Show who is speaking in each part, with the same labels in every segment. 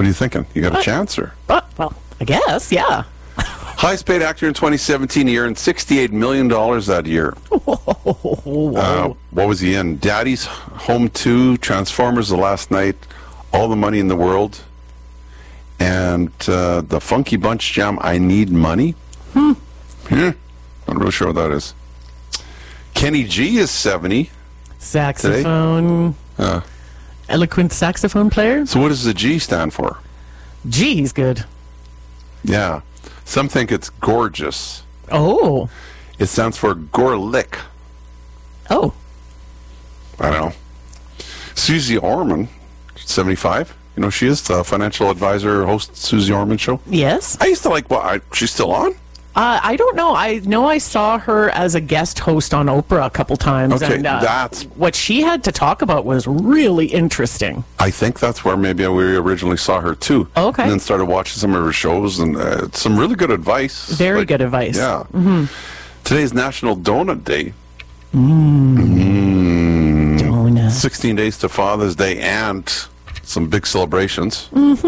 Speaker 1: What are you thinking? You got a chance, or?
Speaker 2: Well, I guess, yeah.
Speaker 1: Highest paid actor in 2017. He earned $68 million that year.
Speaker 2: Whoa.
Speaker 1: What was he in? Daddy's Home 2, Transformers: The Last Night, All the Money in the World, and the Funky Bunch jam, I Need Money. Not really sure what that is. Kenny G is 70.
Speaker 2: Saxophone. Eloquent saxophone player.
Speaker 1: So what does the G stand for?
Speaker 2: G, he's good.
Speaker 1: Yeah. Some think it's gorgeous.
Speaker 2: Oh.
Speaker 1: It stands for Gorlick.
Speaker 2: Oh.
Speaker 1: I don't know. Susie Orman, 75. You know, she is the financial advisor, host Susie Orman show.
Speaker 2: Yes.
Speaker 1: I used to like, she's still on?
Speaker 2: I don't know. I know I saw her as a guest host on Oprah a couple times.
Speaker 1: Okay,
Speaker 2: and,
Speaker 1: that's...
Speaker 2: what she had to talk about was really interesting.
Speaker 1: I think that's where maybe we originally saw her, too.
Speaker 2: Oh, okay.
Speaker 1: And then started watching some of her shows, and some really good advice.
Speaker 2: Very good advice.
Speaker 1: Yeah.
Speaker 2: Mm-hmm.
Speaker 1: Today's National Donut Day.
Speaker 2: Donuts.
Speaker 1: 16 days to Father's Day and some big celebrations.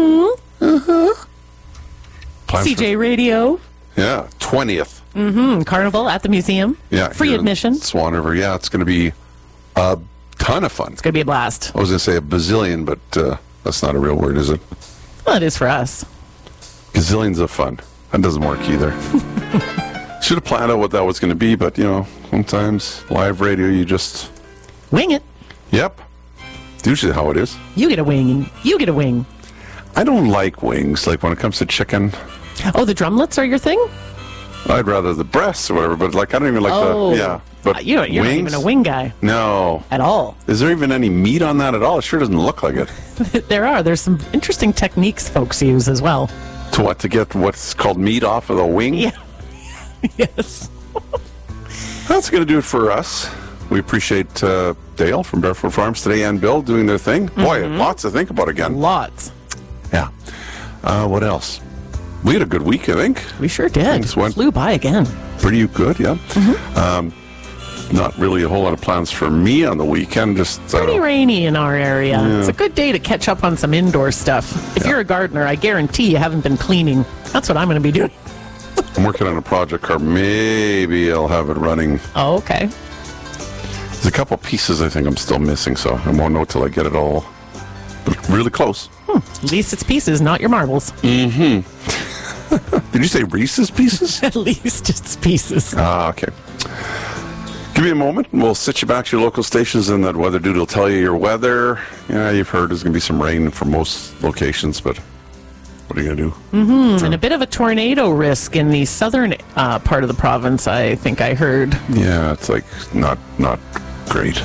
Speaker 2: CJ Radio.
Speaker 1: Yeah, 20th.
Speaker 2: Carnival at the museum.
Speaker 1: Yeah.
Speaker 2: Free
Speaker 1: here in
Speaker 2: admission.
Speaker 1: Swan River. Yeah, it's going to be a ton of fun.
Speaker 2: It's going to be a blast.
Speaker 1: I was going to say a bazillion, but that's not a real word, is it?
Speaker 2: Well, it is for us.
Speaker 1: Gazillions of fun. That doesn't work either. Should have planned out what that was going to be, but, you know, sometimes live radio, you just...
Speaker 2: Wing it.
Speaker 1: Yep. It's usually how it is.
Speaker 2: You get a wing, and you get a wing.
Speaker 1: I don't like wings. Like, when it comes to chicken...
Speaker 2: Oh, the drumlets are your thing?
Speaker 1: I'd rather the breasts or whatever, but, like, I don't even like the... Yeah. But
Speaker 2: you're not even a wing guy.
Speaker 1: No.
Speaker 2: At all.
Speaker 1: Is there even any meat on that at all? It sure doesn't look like it.
Speaker 2: There's some interesting techniques folks use as well.
Speaker 1: To what? To get what's called meat off of the wing?
Speaker 2: Yeah. Yes.
Speaker 1: That's going to do it for us. We appreciate Dale from Barefoot Farms today and Bill doing their thing. Boy, lots to think about again.
Speaker 2: Lots.
Speaker 1: Yeah. What else? We had a good week, I think.
Speaker 2: We sure did.
Speaker 1: Things went
Speaker 2: flew by again.
Speaker 1: Pretty good, yeah. Not really a whole lot of plans for me on the weekend. Just
Speaker 2: pretty rainy in our area. Yeah. It's a good day to catch up on some indoor stuff. If you're a gardener, I guarantee you haven't been cleaning. That's what I'm going to be doing.
Speaker 1: I'm working on a project car. Maybe I'll have it running.
Speaker 2: Oh, okay.
Speaker 1: There's a couple pieces I think I'm still missing, so I won't know till I get it all really close.
Speaker 2: At least it's pieces, not your marbles.
Speaker 1: Did you say Reese's Pieces?
Speaker 2: At least it's pieces.
Speaker 1: Okay. Give me a moment, and we'll sit you back to your local stations, and that weather dude will tell you your weather. Yeah, you've heard there's going to be some rain for most locations, but what are you going to do?
Speaker 2: And a bit of a tornado risk in the southern part of the province, I think I heard.
Speaker 1: Yeah, it's like not great.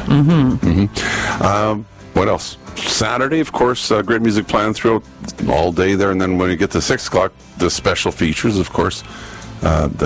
Speaker 1: What else? Saturday, of course, great music planned throughout all day there, and then when you get to 6 o'clock, the special features, of course, the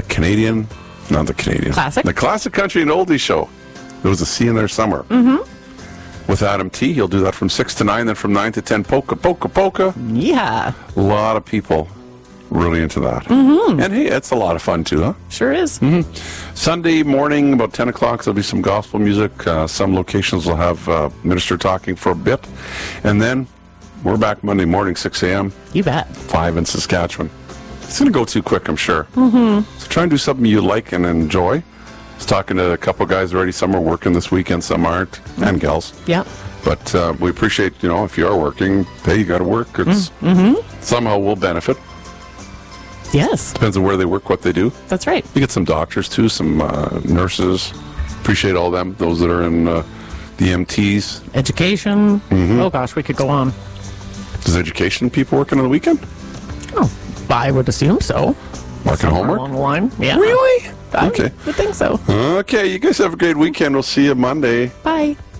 Speaker 1: Classic Country and Oldies Show. There was a C in there somewhere. With Adam T. He'll do that from 6 to 9, then from 9 to 10, polka.
Speaker 2: Yeah.
Speaker 1: A lot of people really into that. And hey, it's a lot of fun too, huh?
Speaker 2: Sure is.
Speaker 1: Sunday morning, about 10 o'clock, there'll be some gospel music. Some locations will have minister talking for a bit. And then we're back Monday morning, 6 a.m.
Speaker 2: You bet.
Speaker 1: 5 in Saskatchewan. It's going to go too quick, I'm sure. So try and do something you like and enjoy. I was talking to a couple guys already. Some are working this weekend, some aren't, and gals.
Speaker 2: Yeah.
Speaker 1: But we appreciate, if you are working, hey, you got to work. It's somehow we'll benefit.
Speaker 2: Yes.
Speaker 1: Depends on where they work, what they do.
Speaker 2: That's right.
Speaker 1: You get some doctors, too, some nurses. Appreciate all them, those that are in the EMTs.
Speaker 2: Education. Oh, gosh, we could go on.
Speaker 1: Does education people working on the weekend?
Speaker 2: Oh, I would assume so.
Speaker 1: Marking homework?
Speaker 2: Along the line. Yeah.
Speaker 1: Really?
Speaker 2: I
Speaker 1: Okay.
Speaker 2: would think so.
Speaker 1: Okay, you guys have a great weekend. We'll see you Monday.
Speaker 2: Bye.